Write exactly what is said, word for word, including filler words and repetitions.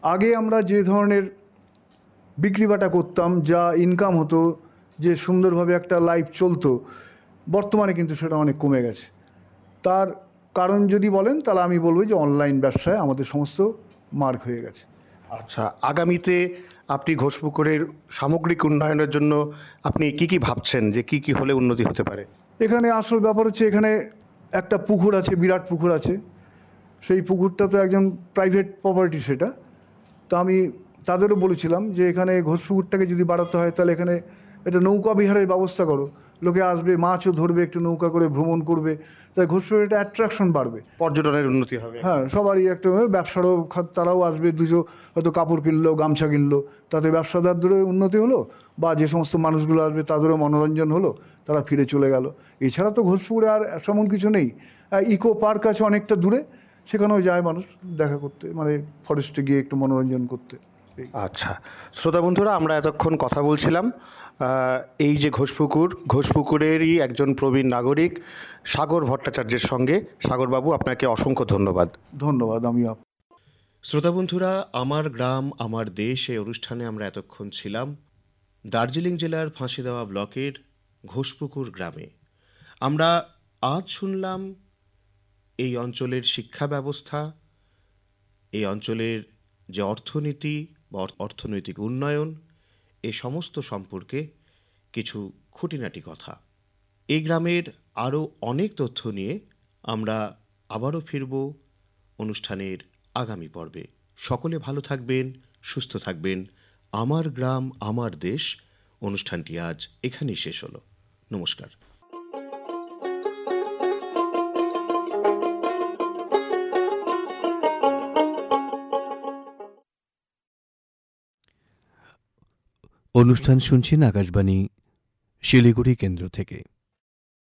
আগে আমরা যে ধরনের বিক্রিবাটা করতাম, যা ইনকাম হতো, যে সুন্দরভাবে একটা লাইফ চলতো, বর্তমানে কিন্তু সেটা অনেক কমে গেছে। তার কারণ যদি বলেন তাহলে আমি বলবো যে অনলাইন ব্যবসায় আমাদের সমস্ত মার্ক হয়ে গেছে। আচ্ছা, আগামীতে আপনি ঘোষপুকুরের সামগ্রিক উন্নয়নের জন্য আপনি কি কি ভাবছেন, যে কি কি হলে উন্নতি হতে পারে? এখানে আসল ব্যাপার হচ্ছে, এখানে একটা পুকুর আছে, বিরাট পুকুর আছে। সেই পুকুরটা তো একজন প্রাইভেট প্রপার্টি, সেটা তো আমি তাদেরও বলেছিলাম যে এখানে ঘোষপুকুরটাকে যদি বাড়াতে হয় তাহলে এখানে একটা নৌকা বিহারের ব্যবস্থা করো, লোকে আসবে, মাছও ধরবে, একটু নৌকা করে ভ্রমণ করবে, তাই ঘোষপুকুরের একটা অ্যাট্রাকশন বাড়বে, পর্যটনের উন্নতি হবে। হ্যাঁ, সবারই একটা ব্যবসারও, তারাও আসবে, দুজো হয়তো কাপড় কিনলো, গামছা কিনলো, তাতে ব্যবসাদারদেরও উন্নতি হলো, বা যে সমস্ত মানুষগুলো আসবে তাদেরও মনোরঞ্জন হলো, তারা ফিরে চলে গেল। এছাড়া তো ঘোষপুকুরে আর তেমন কিছু নেই। ইকো পার্ক আছে অনেকটা দূরে, সেখানেও যায় মানুষ দেখা করতে, মানে ফরেস্টে গিয়ে একটু মনোরঞ্জন করতে। আচ্ছা শ্রোতা বন্ধুরা, আমরা এতক্ষণ কথা বলছিলাম এই যে ঘোষপুকুর, ঘোষপুকুরেরই একজন প্রবীণ নাগরিক সাগর ভট্টাচার্যের সঙ্গে। সাগরবাবু, আপনাকে অসংখ্য ধন্যবাদ। ধন্যবাদ। আমি আপ শ্রোতা বন্ধুরা, আমার গ্রাম আমার দেশ এই অনুষ্ঠানে আমরা এতক্ষণ ছিলাম দার্জিলিং জেলার ফাঁসিদেওয়া ব্লকের ঘোষপুকুর গ্রামে। আমরা আজ শুনলাম এই অঞ্চলের শিক্ষা ব্যবস্থা, এই অঞ্চলের যে অর্থনীতি বা অর্থনৈতিক উন্নয়ন, এ সমস্ত সম্পর্কে কিছু খুঁটিনাটি কথা। এই গ্রামের আরও অনেক তথ্য নিয়ে আমরা আবারও ফিরব অনুষ্ঠানের আগামী পর্বে। সকলে ভালো থাকবেন, সুস্থ থাকবেন। আমার গ্রাম আমার দেশ অনুষ্ঠানটি আজ এখানেই শেষ হলো। নমস্কার। অনুষ্ঠান শুনছেন আকাশবাণী শিলিগুড়ি কেন্দ্র থেকে।